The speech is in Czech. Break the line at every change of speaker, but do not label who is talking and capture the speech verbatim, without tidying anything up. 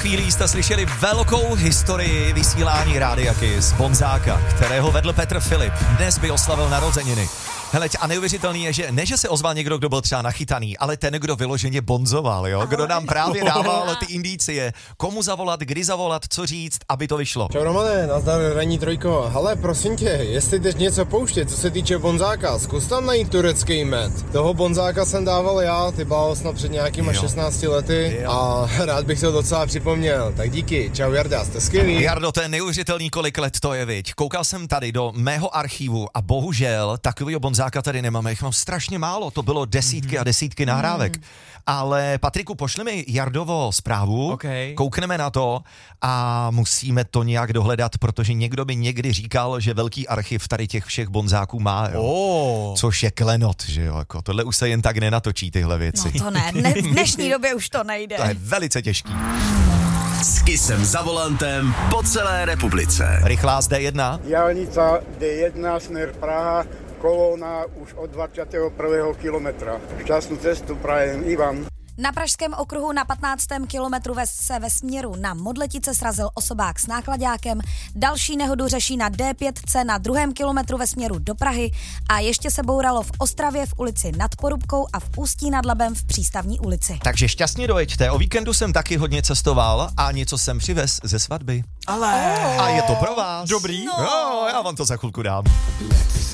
chvílí jste slyšeli velkou historii vysílání Rádia Kiss Bonzáka, kterého vedl Petr Filip. Dnes by oslavil narozeniny. Hele, a neuvěřitelný je, že ne, že se ozval někdo, kdo byl třeba nachytaný, ale ten, kdo vyloženě bonzoval, jo? Kdo nám právě dával ty indicie, komu zavolat, kdy zavolat, co říct, aby to vyšlo.
Čau Romane, nazdar ranní trojko. Hele, prosím tě, jestli jdeš něco pouštět, co se týče bonzáka, zkus tam najít turecký med. Toho bonzáka jsem dával já, ty bál snad před nějakýma jo. šestnácti lety jo. a rád bych to docela připomněl. Tak díky, čau Jarda, jste skvělý.
Jardo, to je neuvěřitelný, kolik let to je, viď. Koukal jsem tady do mého archivu a bohužel takovýho bonzáka tady nemáme, jich mám strašně málo, to bylo desítky a desítky nahrávek. Ale Patriku, pošli mi Jardovo zprávu, okay. Koukneme na to a musíme to nějak dohledat, protože někdo by někdy říkal, že velký archiv tady těch všech bonzáků má, jo. Oh. Což je klenot, že jo, jako tohle už se jen tak nenatočí tyhle věci.
No to ne, ne v dnešní době už to nejde.
To je velice těžký.
S Kissem za volantem po celé republice.
Rychlá z dé jedna.
Diaľnica dé jedna, smer Praha, kolóna už od dvadsiateho prvého kilometra. Šťastnú cestu prajem, Ivan.
Na Pražském okruhu na patnáctém kilometru ve, se ve směru na Modletice srazil osobák s náklaďákem. Další nehodu řeší na dé pět na druhém kilometru ve směru do Prahy a ještě se bouralo v Ostravě v ulici Nad Porubkou a v Ústí nad Labem v Přístavní ulici.
Takže šťastně dojeďte. O víkendu jsem taky hodně cestoval a něco jsem přivez ze svatby.
Ale.
A je to pro vás.
Dobrý.
No, já vám to za chvilku dám.